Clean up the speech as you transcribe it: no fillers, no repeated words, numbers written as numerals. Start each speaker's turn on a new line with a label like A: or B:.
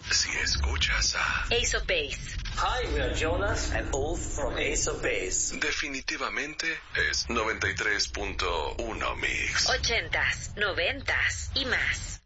A: si escuchas a
B: Ace of Base.
C: Hi, we are Jonas and Ulf from Ace of Base.
A: definitivamente es 93.1 Mix.
B: 80s, 90s y más.